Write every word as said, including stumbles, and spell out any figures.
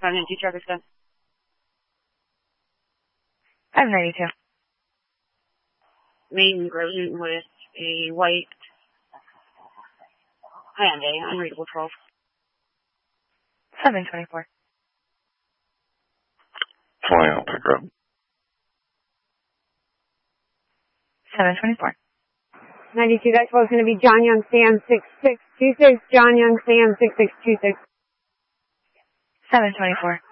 five ninety-two Traverse Gun. five ninety-two. Main rodent with a white Hyundai, unreadable twelve. seven twenty-four. twenty, I'll pick her up. seven twenty-four. ninety-two, that twelve is going to be John Young Sam six six two six. John Young Sam six six two six. seven twenty-four.